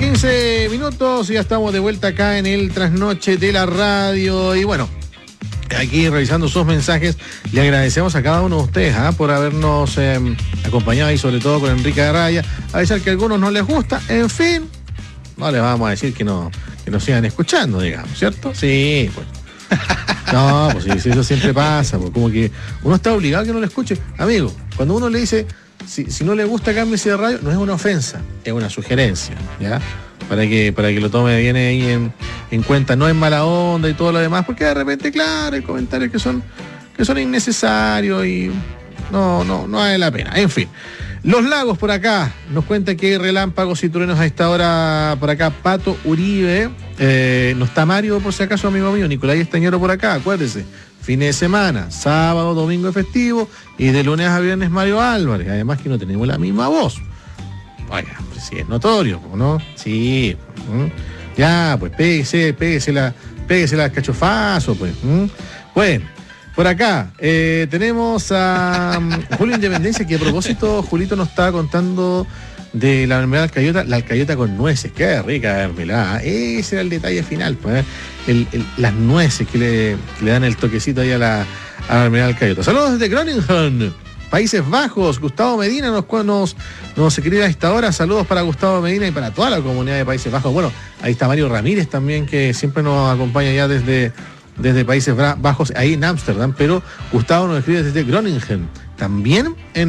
15 minutos y ya estamos de vuelta acá en el Trasnoche de la Radio. Y bueno, aquí revisando sus mensajes, le agradecemos a cada uno de ustedes por habernos acompañado y sobre todo con Enrique de Raya. A pesar que a algunos no les gusta, en fin, no les vamos a decir que nos sigan escuchando, digamos, ¿cierto? Sí, pues. No, pues sí, eso siempre pasa, pues como que uno está obligado a que no lo escuche. Amigo, cuando uno le dice, si no le gusta, cámbiese de radio, no es una ofensa, es una sugerencia, ¿ya? Para que lo tome bien ahí en cuenta, no es mala onda y todo lo demás, porque de repente, claro, hay comentarios que son innecesarios y no vale la pena. En fin, Los Lagos por acá nos cuenta que hay relámpagos y truenos a esta hora por acá. Pato Uribe, no está Mario por si acaso, amigo mío, Nicolás Estañero por acá, acuérdese, fin de semana, sábado, domingo es festivo y de lunes a viernes Mario Álvarez, además que no tenemos la misma voz. Oiga, pues sí, es notorio, ¿no? Sí, ya, pues pégese la cachofazo, pues. Bueno, por acá tenemos a Julio Independencia, que a propósito, Julito nos estaba contando de la mermelada alcayota, la alcayota con nueces. Qué rica mermelada. Ese era el detalle final, pues, las nueces que le dan el toquecito ahí a la mermelada alcayota. Saludos desde Groningen, Países Bajos. Gustavo Medina nos escribe a esta hora. Saludos para Gustavo Medina y para toda la comunidad de Países Bajos. Bueno, ahí está Mario Ramírez también, que siempre nos acompaña ya desde Países Bajos, ahí en Ámsterdam, pero Gustavo nos escribe desde Groningen, también en